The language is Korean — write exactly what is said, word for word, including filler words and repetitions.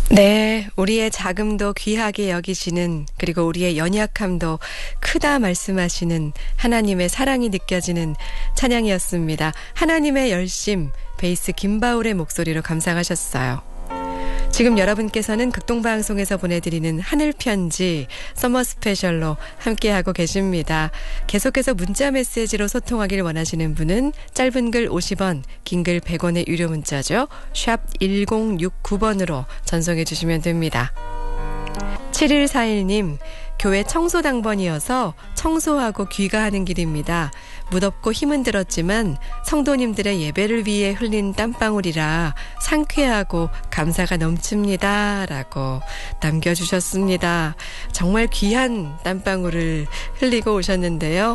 네, 우리의 자금도 귀하게 여기시는, 그리고 우리의 연약함도 크다 말씀하시는 하나님의 사랑이 느껴지는 찬양이었습니다. 하나님의 열심, 베이스 김바울의 목소리로 감상하셨어요. 지금 여러분께서는 극동방송에서 보내드리는 하늘편지 서머 스페셜로 함께하고 계십니다. 계속해서 문자 메시지로 소통하길 원하시는 분은 짧은 글 오십 원, 긴 글 백 원의 유료 문자죠. 샵 일공육구 번으로 전송해 주시면 됩니다. 칠일사일 님, 교회 청소 당번이어서 청소하고 귀가하는 길입니다. 무덥고 힘은 들었지만 성도님들의 예배를 위해 흘린 땀방울이라 상쾌하고 감사가 넘칩니다. 라고 남겨주셨습니다. 정말 귀한 땀방울을 흘리고 오셨는데요.